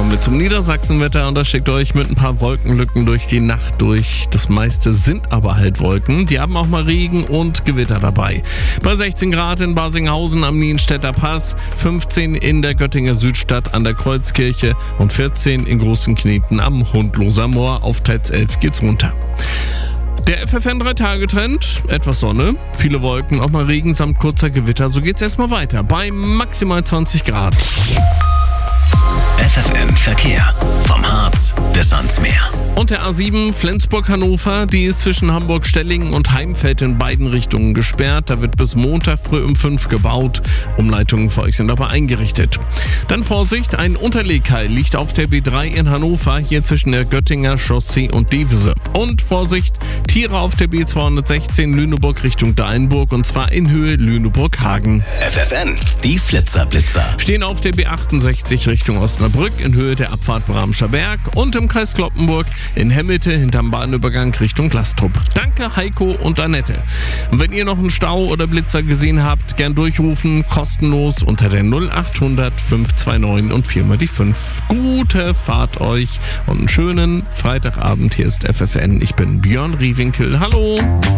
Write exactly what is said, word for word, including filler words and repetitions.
kommen wir zum Niedersachsenwetter und das schickt euch mit ein paar Wolkenlücken durch die Nacht durch. Das meiste sind aber halt Wolken. Die haben auch mal Regen und Gewitter dabei. Bei sechzehn Grad in Barsinghausen am Nienstädter Pass, fünfzehn in der Göttinger Südstadt an der Kreuzkirche und vierzehn in Großen Kneten am Hundloser Moor. Auf Teils elf geht's runter. Der F F N drei Tage Trend, etwas Sonne, viele Wolken, auch mal Regen samt kurzer Gewitter. So geht's erstmal weiter bei maximal zwanzig Grad. F F N Verkehr. Vom Harz bis ans Meer. Und der A sieben Flensburg-Hannover, die ist zwischen Hamburg-Stellingen und Heimfeld in beiden Richtungen gesperrt. Da wird bis Montag früh um fünf gebaut. Umleitungen für euch sind aber eingerichtet. Dann Vorsicht, ein Unterlegkeil liegt auf der B drei in Hannover, hier zwischen der Göttinger Chaussee und Devese. Und Vorsicht, Tiere auf der B zweihundertsechzehn Lüneburg Richtung Dahlenburg und zwar in Höhe Lüneburg-Hagen. F F N, die Flitzer-Blitzer. Stehen auf der B achtundsechzig Richtung Osnabrück in Höhe der Abfahrt Bramscher Berg und im Kreis Cloppenburg in Hemmelte hinterm Bahnübergang Richtung Glastrup. Danke Heiko und Annette. Und wenn ihr noch einen Stau oder Blitzer gesehen habt, gern durchrufen, kostenlos unter der null achthundert fünf zwei neun und viermal die fünf. Gute Fahrt euch und einen schönen Freitagabend. Hier ist F F N. Ich bin Björn Riewinkel. Hallo.